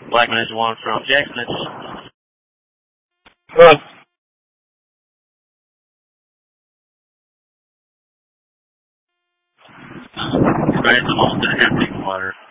Black Ninja 1 from Jackson. Hello. Right, I'm almost at half tank of water.